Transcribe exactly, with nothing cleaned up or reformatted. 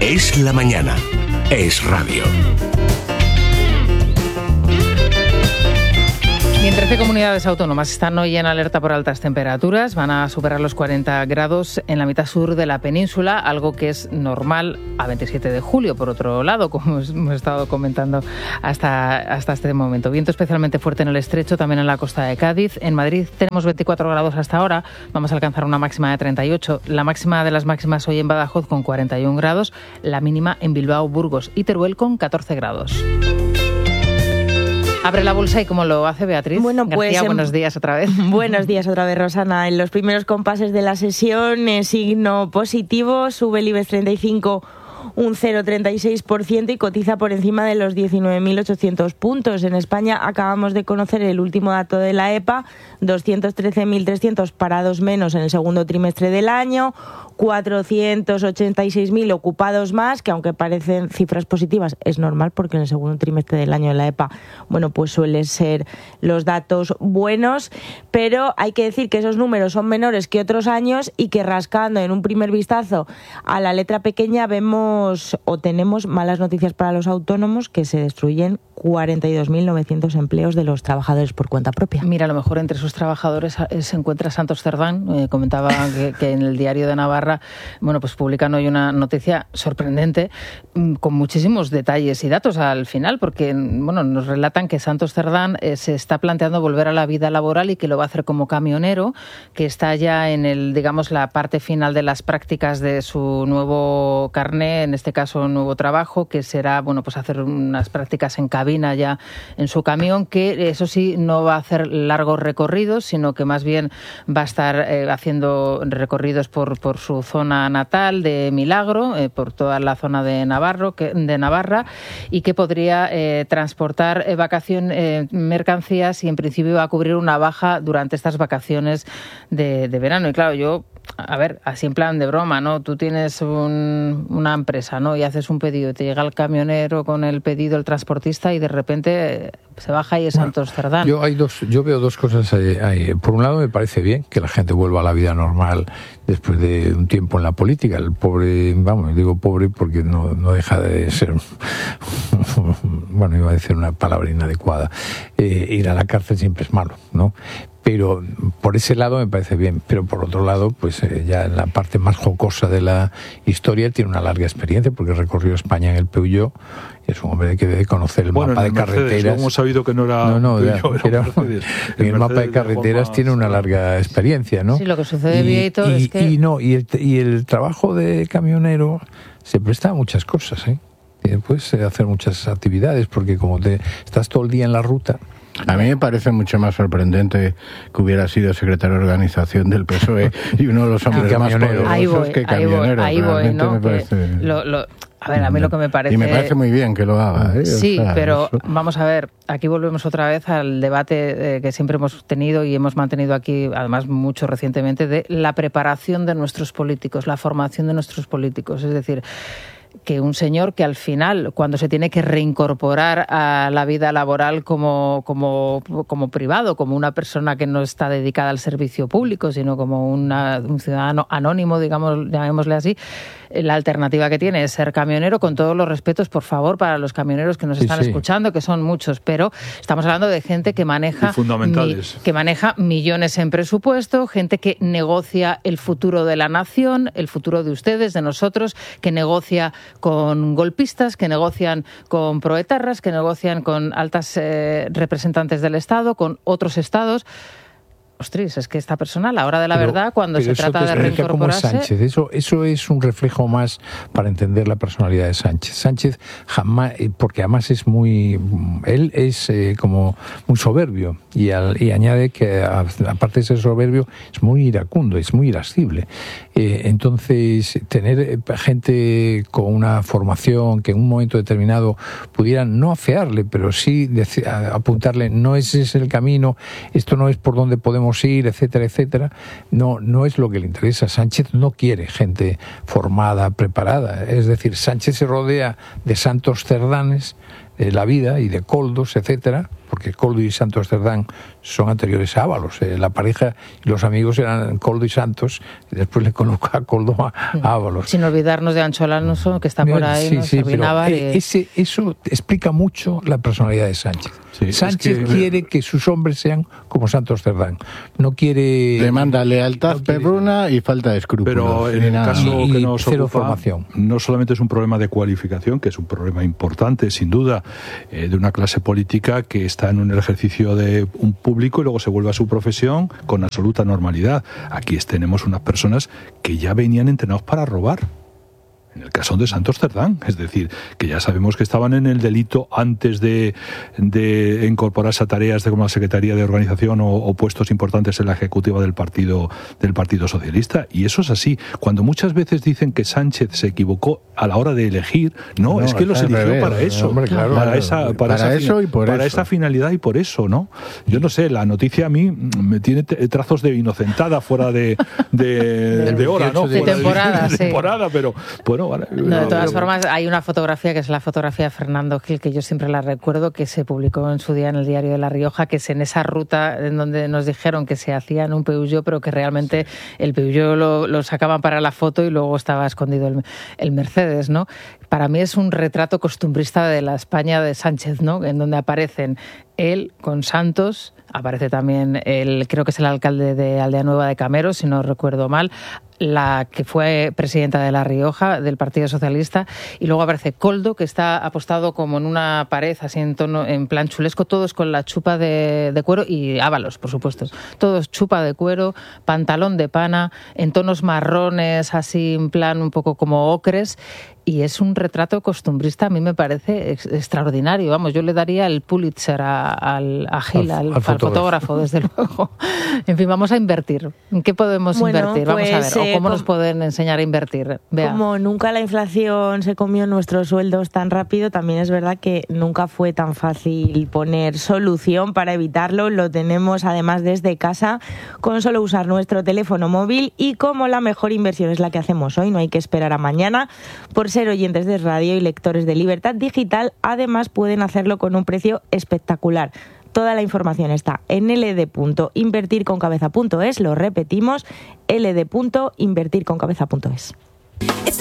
Es la mañana. Es radio. Y en trece comunidades autónomas están hoy en alerta por altas temperaturas. Van a superar los cuarenta grados en la mitad sur de la península, algo que es normal a veintisiete de julio, por otro lado, como hemos estado comentando hasta, hasta este momento. Viento especialmente fuerte en el estrecho, también en la costa de Cádiz. En Madrid tenemos veinticuatro grados hasta ahora. Vamos a alcanzar una máxima de treinta y ocho. La máxima de las máximas hoy en Badajoz con cuarenta y un grados. La mínima en Bilbao, Burgos y Teruel con catorce grados. Abre la bolsa y cómo lo hace Beatriz. Bueno, pues García, buenos días otra vez. Buenos días otra vez, Rosana. En los primeros compases de la sesión, eh, signo positivo, sube el IBEX treinta y cinco un cero coma treinta y seis por ciento y cotiza por encima de los diecinueve mil ochocientos puntos. En España acabamos de conocer el último dato de la E P A, doscientos trece mil trescientos parados menos en el segundo trimestre del año, cuatrocientos ochenta y seis mil ocupados más, que aunque parecen cifras positivas, es normal porque en el segundo trimestre del año de la E P A, bueno, pues suelen ser los datos buenos, pero hay que decir que esos números son menores que otros años y que rascando en un primer vistazo a la letra pequeña vemos o tenemos malas noticias para los autónomos, que se destruyen cuarenta y dos mil novecientos empleos de los trabajadores por cuenta propia. Mira, a lo mejor entre esos trabajadores se encuentra Santos Cerdán. Eh, comentaba que, que en el Diario de Navarra, bueno, pues publican hoy una noticia sorprendente con muchísimos detalles y datos al final, porque bueno, nos relatan que Santos Cerdán eh, se está planteando volver a la vida laboral y que lo va a hacer como camionero, que está ya en el, digamos, la parte final de las prácticas de su nuevo carné, en este caso un nuevo trabajo, que será, bueno, pues hacer unas prácticas en cabina ya en su camión, que eso sí no va a hacer largos recorridos, sino que más bien va a estar eh, haciendo recorridos por, por su zona natal de Milagro, eh, por toda la zona de Navarro, que, de Navarra, y que podría eh, transportar eh, vacación, eh, mercancías y en principio va a cubrir una baja durante estas vacaciones de, de verano. Y claro, yo a ver, así en plan de broma, ¿no? Tú tienes un, una empresa, ¿no? Y haces un pedido y te llega el camionero con el pedido, el transportista, y de repente se baja y es bueno, Santos Cerdán. Yo, hay dos, yo veo dos cosas ahí, ahí. Por un lado, me parece bien que la gente vuelva a la vida normal después de un tiempo en la política. El pobre, vamos, digo pobre porque no, no deja de ser, bueno, iba a decir una palabra inadecuada. Eh, ir a la cárcel siempre es malo, ¿no? Pero por ese lado me parece bien, pero por otro lado, pues eh, ya en la parte más jocosa de la historia tiene una larga experiencia porque recorrió España en el Peugeot, y es un hombre que debe conocer el bueno, mapa el de Mercedes, carreteras. Hemos sabido que no era no, no, Peugeot, era, era era, en el, el mapa de carreteras de tiene una larga experiencia, ¿no? Sí, lo que sucede, Vieito, y, es que... Y, no, y, el, y el trabajo de camionero se presta a muchas cosas, ¿eh? Puedes hacer muchas actividades porque como te estás todo el día en la ruta... A mí me parece mucho más sorprendente que hubiera sido secretario de organización del P S O E y uno de los hombres no, más poderosos ahí voy, que camionero. Ahí voy, ahí voy, ¿no? Me parece... lo, lo, a ver, a mí lo que me parece... Y me parece muy bien que lo haga, ¿eh? Sí, o sea, pero eso... vamos a ver, aquí volvemos otra vez al debate eh, que siempre hemos tenido y hemos mantenido aquí, además mucho recientemente, de la preparación de nuestros políticos, la formación de nuestros políticos. Es decir, que un señor que al final, cuando se tiene que reincorporar a la vida laboral como, como, como privado, como una persona que no está dedicada al servicio público, sino como una, un ciudadano anónimo, digamos, llamémosle así, la alternativa que tiene es ser camionero, con todos los respetos, por favor, para los camioneros que nos están sí, sí. escuchando, que son muchos, pero estamos hablando de gente que maneja, mi, que maneja millones en presupuesto, gente que negocia el futuro de la nación, el futuro de ustedes, de nosotros, que negocia con golpistas, que negocian con proetarras, que negocian con altas eh, representantes del Estado, con otros estados. Ostras, es que esta persona, a la hora de la pero, verdad, cuando se trata de reincorporarse... ¿Cómo es Sánchez? Eso, eso es un reflejo más para entender la personalidad de Sánchez. Sánchez jamás, porque además es muy... Él es eh, como muy soberbio y, al, y añade que, aparte de ser soberbio, es muy iracundo, es muy irascible. Eh, entonces, tener gente con una formación que en un momento determinado pudieran no afearle, pero sí decir, apuntarle, no ese es el camino, esto no es por donde podemos ir, etcétera, etcétera, no, no es lo que le interesa. Sánchez no quiere gente formada, preparada. Es decir, Sánchez se rodea de santos cerdanes de la vida y de coldos, etcétera, porque Koldo y Santos Cerdán son anteriores a Ábalos. Eh, la pareja y los amigos eran Koldo y Santos, y después le coloca a Koldo a, a Ábalos. Sin olvidarnos de Ancho Alonso, que está por ahí, sí, ¿no? Sí, pero, y... eh, ese, eso explica mucho la personalidad de Sánchez. Sí, Sánchez es que, quiere que sus hombres sean como Santos Cerdán. No quiere... Demanda lealtad no perruna y falta de escrúpulos. Pero en el caso y, que nos cero ocupa, formación. No solamente es un problema de cualificación, que es un problema importante, sin duda, eh, de una clase política que está en un ejercicio de un público y luego se vuelve a su profesión con absoluta normalidad. Aquí tenemos unas personas que ya venían entrenados para robar. En el caso de Santos Cerdán, es decir, que ya sabemos que estaban en el delito antes de, de incorporarse a tareas de como la Secretaría de Organización o, o puestos importantes en la ejecutiva del partido del Partido Socialista, y eso es así. Cuando muchas veces dicen que Sánchez se equivocó a la hora de elegir, no, no es que los eligió revés, para eso, hombre, claro, para esa, para, para esa, eso y por para eso. esa finalidad y por eso, ¿no? Yo no sé, la noticia a mí me tiene trazos de inocentada fuera de de, de, de hora, ¿no? De temporada, de, de sí. temporada, pero bueno. Vale, no, de todas formas, hay una fotografía que es la fotografía de Fernando Gil, que yo siempre la recuerdo, que se publicó en su día en el Diario de La Rioja, que es en esa ruta en donde nos dijeron que se hacía en un Peugeot, pero que realmente el Peugeot lo, lo sacaban para la foto y luego estaba escondido el, el Mercedes, ¿no? Para mí es un retrato costumbrista de la España de Sánchez, ¿no? En donde aparecen él con Santos, aparece también el, creo que es el alcalde de Aldea Nueva de Camero, si no recuerdo mal, la que fue presidenta de La Rioja, del Partido Socialista, y luego aparece Koldo, que está apostado como en una pared, así en tono, en plan chulesco, todos con la chupa de, de cuero, y Ábalos, por supuesto, todos chupa de cuero, pantalón de pana, en tonos marrones, así en plan un poco como ocres, y es un retrato costumbrista, a mí me parece ex- extraordinario. Vamos, yo le daría el Pulitzer a, al, a Gil, al, al, al, fotógrafo. al fotógrafo, desde luego. En fin, vamos a invertir. ¿En qué podemos bueno, invertir? Vamos pues, a ver, o cómo eh, nos pueden enseñar a invertir. Vea. Como nunca la inflación se comió nuestros sueldos tan rápido, también es verdad que nunca fue tan fácil poner solución para evitarlo. Lo tenemos además desde casa, con solo usar nuestro teléfono móvil, y como la mejor inversión es la que hacemos hoy, no hay que esperar a mañana. Por ser oyentes de radio y lectores de Libertad Digital, además pueden hacerlo con un precio espectacular. Toda la información está en l d punto invertir con cabeza punto es, lo repetimos, l d punto invertir con cabeza punto es.